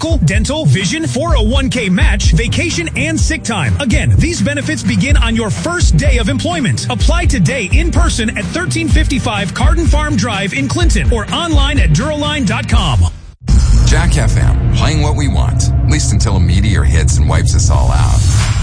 medical, dental, vision, 401k match, vacation, and sick time. Again, these benefits begin on your first day of employment. Apply today in person at 1355 Carden Farm Drive in Clinton or online at Duraline.com. Jack FM, playing what we want, at least until a meteor hits and wipes us all out.